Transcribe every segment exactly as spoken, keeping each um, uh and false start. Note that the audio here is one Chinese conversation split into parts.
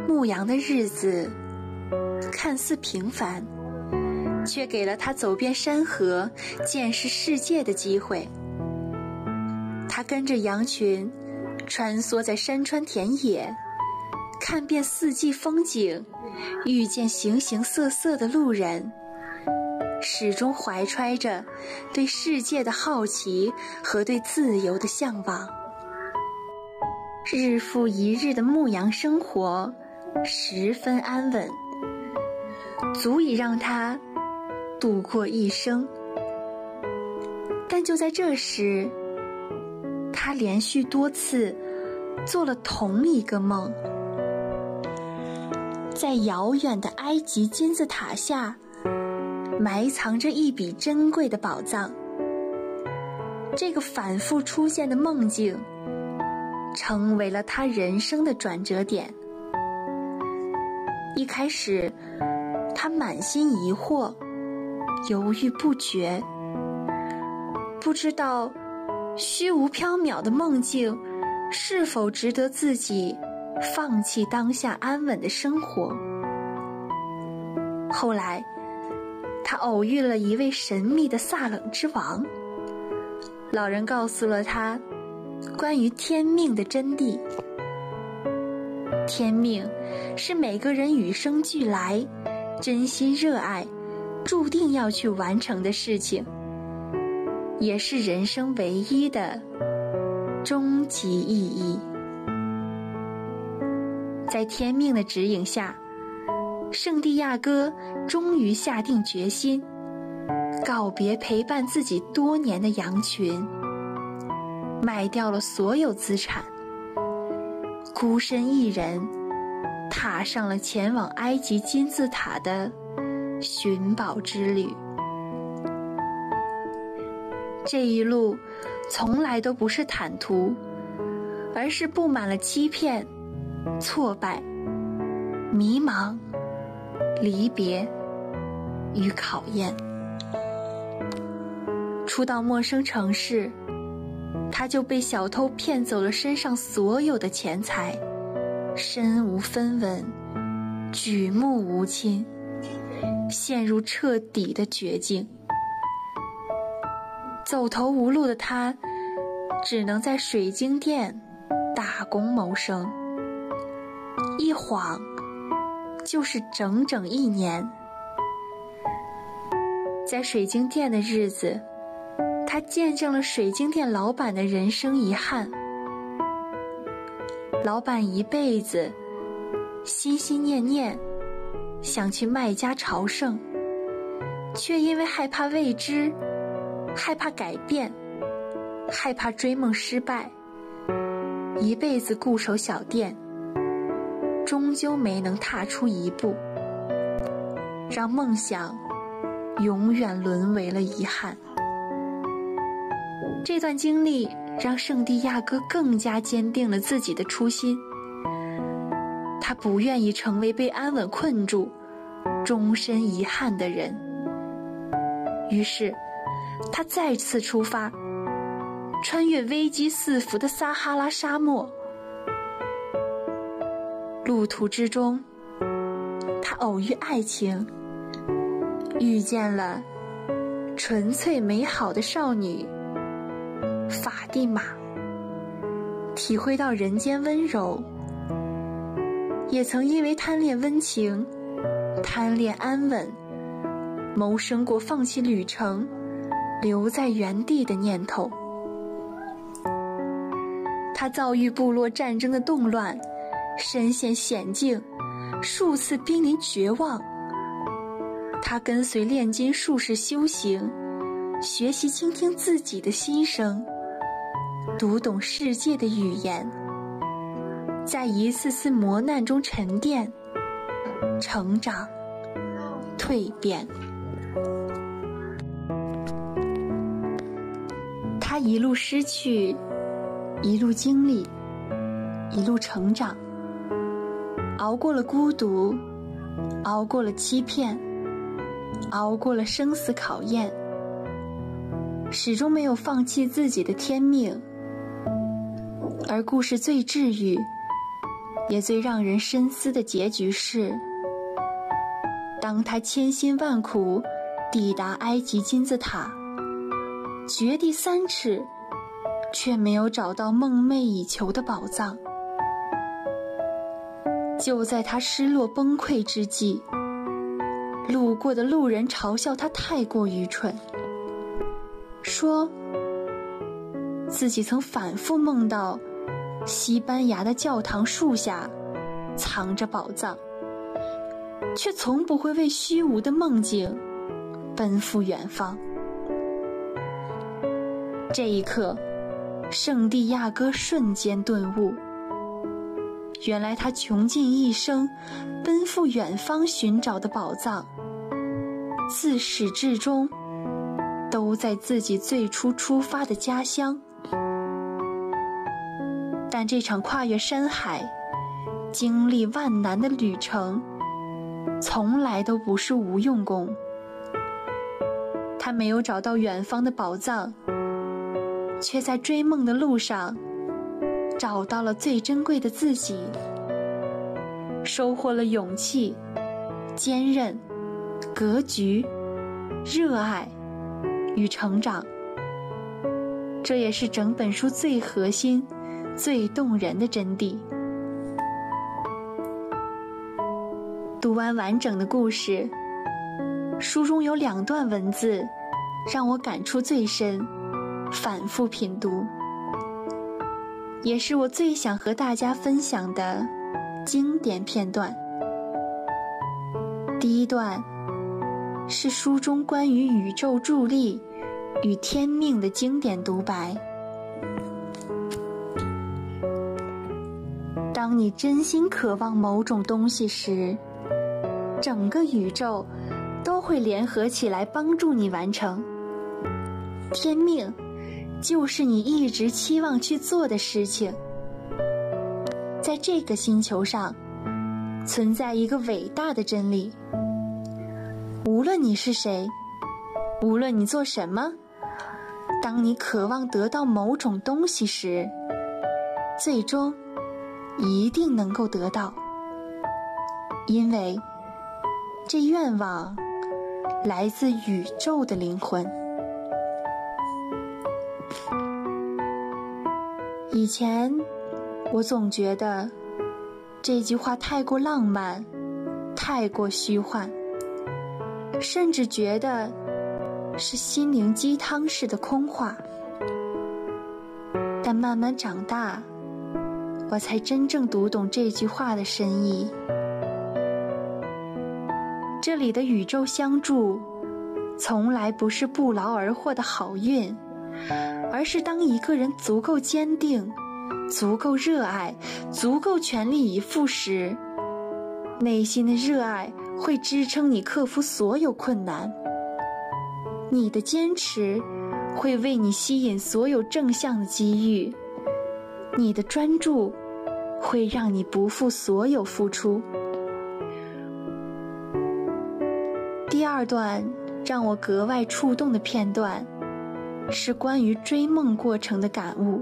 牧羊的日子看似平凡，却给了他走遍山河、见识世界的机会。他跟着羊群穿梭在山川田野，看遍四季风景，遇见形形色色的路人，始终怀揣着对世界的好奇和对自由的向往。日复一日的牧羊生活十分安稳，足以让他度过一生。但就在这时，他连续多次做了同一个梦。在遥远的埃及金字塔下，埋藏着一笔珍贵的宝藏。这个反复出现的梦境成为了他人生的转折点。一开始，他满心疑惑，犹豫不决，不知道虚无缥缈的梦境是否值得自己放弃当下安稳的生活。后来，他偶遇了一位神秘的萨冷之王，老人告诉了他关于天命的真谛。天命是每个人与生俱来、真心热爱、注定要去完成的事情，也是人生唯一的终极意义。在天命的指引下，圣地亚哥终于下定决心，告别陪伴自己多年的羊群，卖掉了所有资产，孤身一人踏上了前往埃及金字塔的寻宝之旅。这一路从来都不是坦途，而是布满了欺骗、挫败、迷茫、离别与考验。初到陌生城市，他就被小偷骗走了身上所有的钱财，身无分文，举目无亲，陷入彻底的绝境。走投无路的他，只能在水晶店打工谋生，一晃就是整整一年。在水晶店的日子，他见证了水晶店老板的人生遗憾。老板一辈子心心念念想去麦加朝圣，却因为害怕未知，害怕改变，害怕追梦失败，一辈子固守小店，终究没能踏出一步，让梦想永远沦为了遗憾。这段经历让圣地亚哥更加坚定了自己的初心，他不愿意成为被安稳困住、终身遗憾的人。于是他再次出发，穿越危机四伏的撒哈拉沙漠。路途之中，他偶遇爱情，遇见了纯粹美好的少女法蒂玛，体会到人间温柔，也曾因为贪恋温情、贪恋安稳，谋生过放弃旅程、留在原地的念头。他遭遇部落战争的动乱，身陷险境，数次濒临绝望。他跟随炼金术士修行，学习倾听自己的心声，读懂世界的语言，在一次次磨难中沉淀、成长、蜕变。他一路失去，一路经历，一路成长，熬过了孤独，熬过了欺骗，熬过了生死考验，始终没有放弃自己的天命。而故事最治愈、 也最让人深思的结局是，当他千辛万苦抵达埃及金字塔，掘地三尺，却没有找到梦寐以求的宝藏。就在他失落崩溃之际，路过的路人嘲笑他太过愚蠢，说自己曾反复梦到西班牙的教堂树下藏着宝藏，却从不会为虚无的梦境奔赴远方。这一刻，圣地亚哥瞬间顿悟，原来他穷尽一生奔赴远方寻找的宝藏，自始至终都在自己最初出发的家乡。但这场跨越山海、经历万难的旅程，从来都不是无用功。他没有找到远方的宝藏，却在追梦的路上找到了最珍贵的自己，收获了勇气、坚韧、格局、热爱与成长。这也是整本书最核心、最动人的真谛。读完完整的故事，书中有两段文字让我感触最深，反复品读，也是我最想和大家分享的经典片段。第一段是书中关于宇宙助力与天命的经典独白。当你真心渴望某种东西时，整个宇宙都会联合起来帮助你完成。天命就是你一直期望去做的事情。在这个星球上，存在一个伟大的真理：无论你是谁，无论你做什么，当你渴望得到某种东西时，最终一定能够得到，因为这愿望来自宇宙的灵魂。以前我总觉得这句话太过浪漫，太过虚幻，甚至觉得是心灵鸡汤式的空话。但慢慢长大，我才真正读懂这句话的深意。这里的宇宙相助，从来不是不劳而获的好运，而是当一个人足够坚定、足够热爱、足够全力以赴时，内心的热爱会支撑你克服所有困难。你的坚持会为你吸引所有正向的机遇，你的专注会让你不负所有付出。第二段让我格外触动的片段，是关于追梦过程的感悟。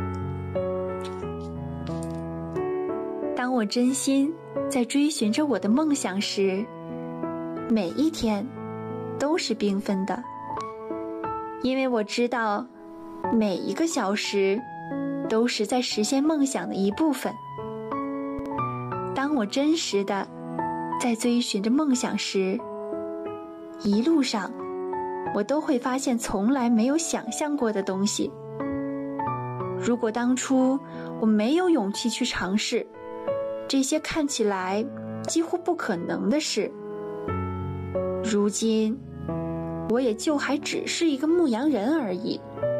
当我真心在追寻着我的梦想时，每一天都是缤纷的，因为我知道每一个小时都是在实现梦想的一部分。当我真实的在追寻着梦想时，一路上我都会发现从来没有想象过的东西。如果当初我没有勇气去尝试这些看起来几乎不可能的事，如今我也就还只是一个牧羊人而已。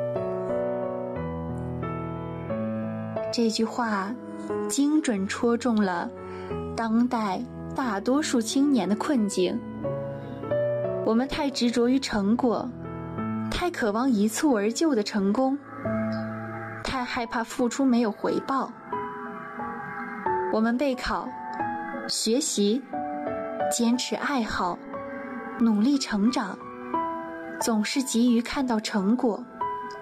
这句话精准戳中了当代大多数青年的困境。我们太执着于成果，太渴望一蹴而就的成功，太害怕付出没有回报。我们备考、学习、坚持爱好、努力成长，总是急于看到成果。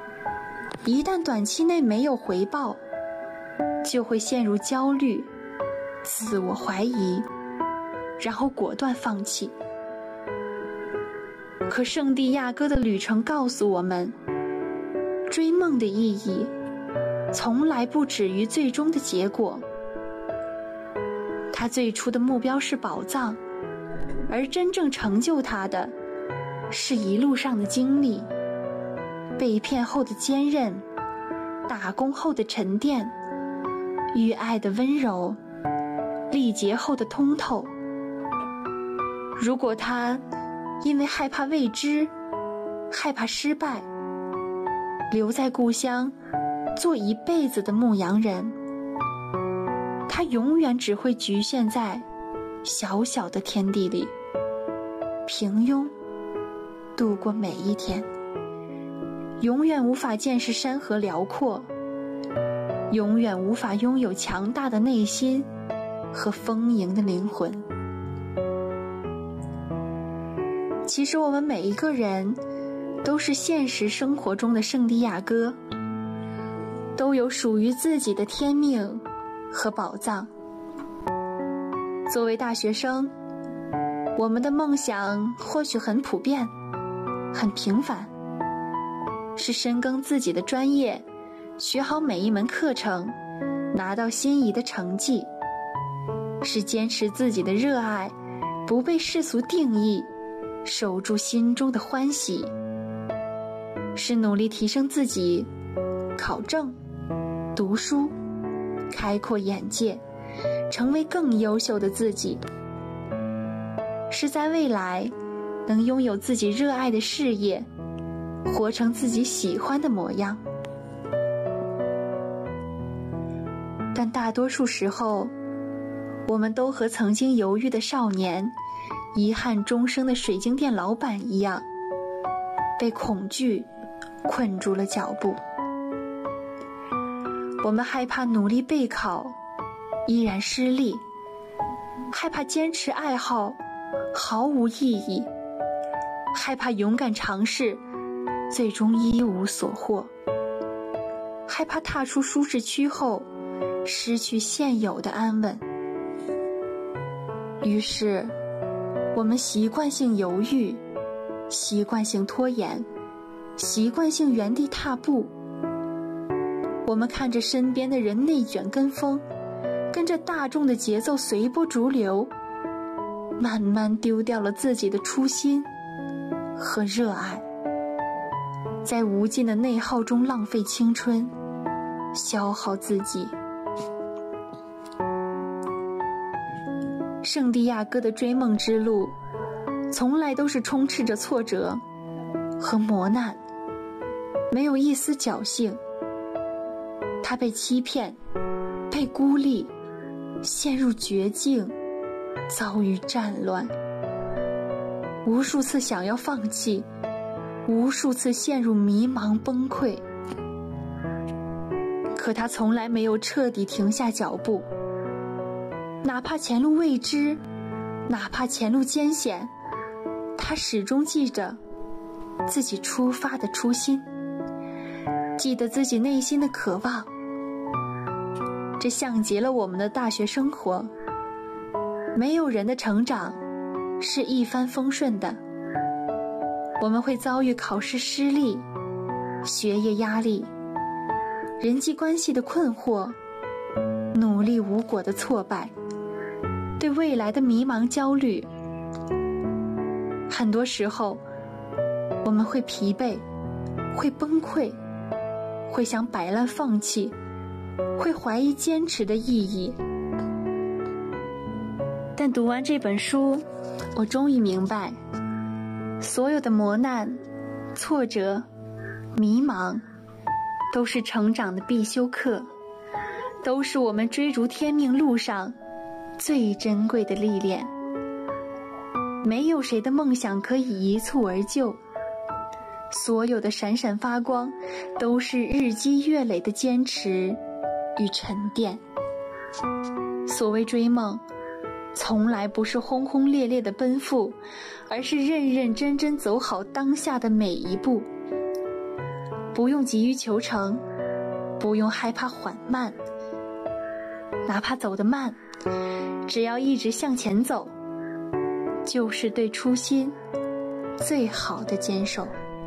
一旦短期内没有回报，就会陷入焦虑、 自我怀疑，然后果断放弃。可圣地亚哥的旅程告诉我们，追梦的意义从来不止于最终的结果。他最初的目标是宝藏，而真正成就他的是一路上的经历，被骗后的坚韧，打工后的沉淀，遇爱的温柔，历劫后的通透。如果他因为害怕未知，害怕失败，留在故乡做一辈子的牧羊人，他永远只会局限在小小的天地里，平庸度过每一天，永远无法见识山河辽阔，永远无法拥有强大的内心和丰盈的灵魂。其实我们每一个人都是现实生活中的圣地亚哥，都有属于自己的天命和宝藏。作为大学生，我们的梦想或许很普遍，很平凡，是深耕自己的专业，学好每一门课程，拿到心仪的成绩，是坚持自己的热爱，不被世俗定义，守住心中的欢喜，是努力提升自己，考证，读书，开阔眼界，成为更优秀的自己，是在未来能拥有自己热爱的事业，活成自己喜欢的模样。但大多数时候，我们都和曾经犹豫的少年，遗憾终生的水晶店老板一样，被恐惧困住了脚步。我们害怕努力备考依然失利，害怕坚持爱好毫无意义，害怕勇敢尝试最终一无所获，害怕踏出舒适区后失去现有的安稳。于是我们习惯性犹豫，习惯性拖延，习惯性原地踏步。我们看着身边的人内卷跟风，跟着大众的节奏随波逐流，慢慢丢掉了自己的初心和热爱，在无尽的内耗中浪费青春，消耗自己。圣地亚哥的追梦之路从来都是充斥着挫折和磨难，没有一丝侥幸。他被欺骗，被孤立，陷入绝境，遭遇战乱，无数次想要放弃，无数次陷入迷茫崩溃。可他从来没有彻底停下脚步，哪怕前路未知，哪怕前路艰险，他始终记着自己出发的初心，记得自己内心的渴望。这像极了我们的大学生活，没有人的成长是一帆风顺的，我们会遭遇考试失利，学业压力，人际关系的困惑，努力无果的挫败，对未来的迷茫焦虑。很多时候我们会疲惫，会崩溃，会想摆烂放弃，会怀疑坚持的意义。但读完这本书，我终于明白，所有的磨难、挫折、迷茫，都是成长的必修课，都是我们追逐天命路上最珍贵的历练。没有谁的梦想可以一蹴而就，所有的闪闪发光，都是日积月累的坚持与沉淀。所谓追梦，从来不是轰轰烈烈的奔赴，而是认认真真走好当下的每一步。不用急于求成，不用害怕缓慢，哪怕走得慢， 只要一直向前走，就是对初心最好的坚守。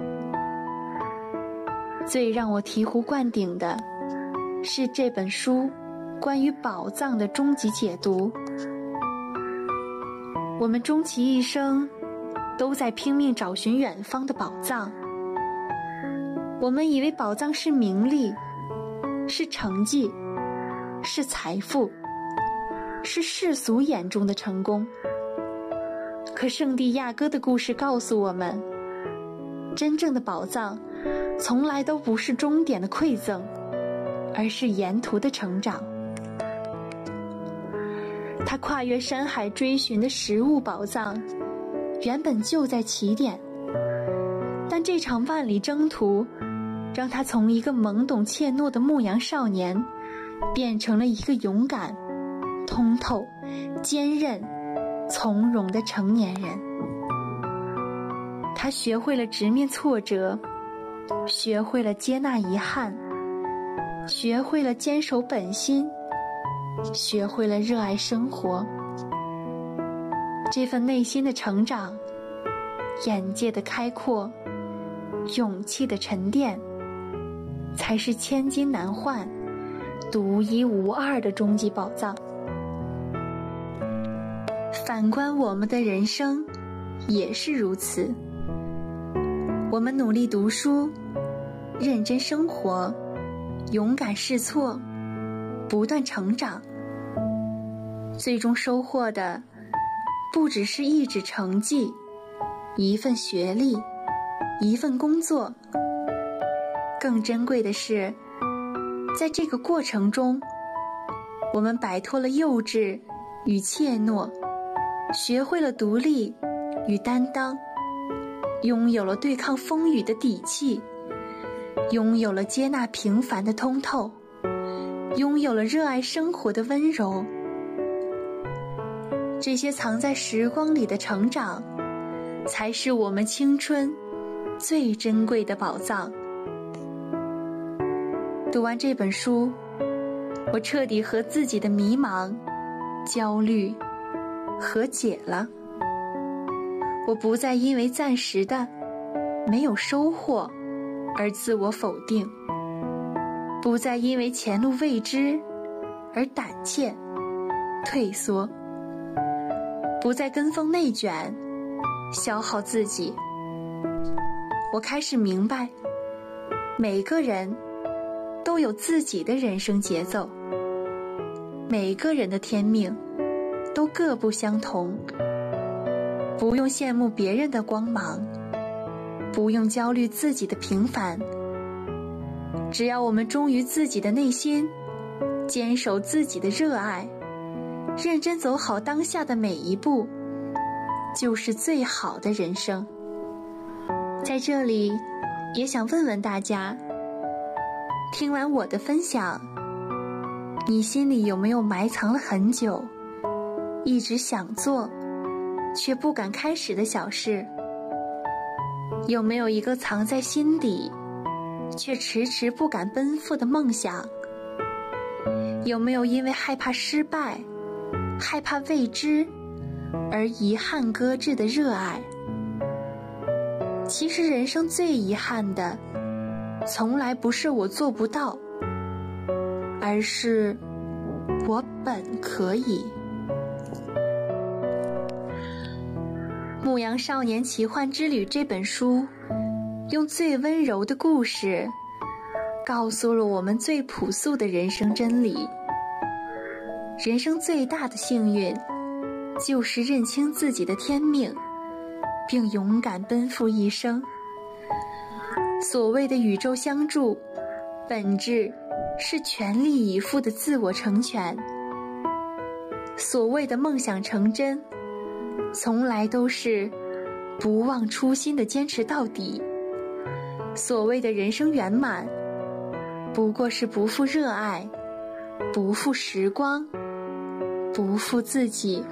最让我醍醐灌顶的是这本书关于宝藏的终极解读。我们终其一生都在拼命找寻远方的宝藏，我们以为宝藏是名利，是成绩，是财富，是世俗眼中的成功。可圣地亚哥的故事告诉我们，真正的宝藏从来都不是终点的馈赠，而是沿途的成长。他跨越山海追寻的食物宝藏，原本就在起点，但这场万里征途让他从一个懵懂怯懦的牧羊少年变成了一个勇敢、通透、坚韧、从容的成年人。他学会了直面挫折，学会了接纳遗憾，学会了坚守本心，学会了热爱生活。这份内心的成长，眼界的开阔，勇气的沉淀，才是千金难换、独一无二的终极宝藏。反观我们的人生也是如此，我们努力读书，认真生活，勇敢试错，不断成长，最终收获的不只是一纸成绩，一份学历，一份工作，更珍贵的是，在这个过程中，我们摆脱了幼稚与怯懦，学会了独立与担当，拥有了对抗风雨的底气，拥有了接纳平凡的通透，拥有了热爱生活的温柔。这些藏在时光里的成长，才是我们青春最珍贵的宝藏。读完这本书，我彻底和自己的迷茫、焦虑和解了。我不再因为暂时的没有收获而自我否定，不再因为前路未知而胆怯退缩，不再跟风内卷消耗自己。我开始明白，每个人都有自己的人生节奏，每个人的天命都各不相同，不用羡慕别人的光芒，不用焦虑自己的平凡。只要我们忠于自己的内心，坚守自己的热爱，认真走好当下的每一步，就是最好的人生。在这里也想问问大家，听完我的分享，你心里有没有埋藏了很久，一直想做却不敢开始的小事？有没有一个藏在心底却迟迟不敢奔赴的梦想？有没有因为害怕失败、害怕未知而遗憾搁置的热爱？其实人生最遗憾的，从来不是我做不到，而是我本可以。《牧羊少年奇幻之旅》这本书，用最温柔的故事，告诉了我们最朴素的人生真理。人生最大的幸运，就是认清自己的天命，并勇敢奔赴一生。所谓的宇宙相助，本质是全力以赴的自我成全。所谓的梦想成真，从来都是不忘初心的坚持到底。所谓的人生圆满，不过是不负热爱，不负时光，不负自己。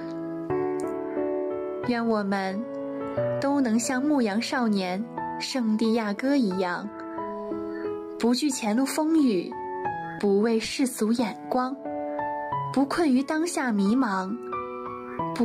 愿我们都能像牧羊少年圣地亚哥一样，不惧前路风雨，不畏世俗眼光， 不困于当下迷茫，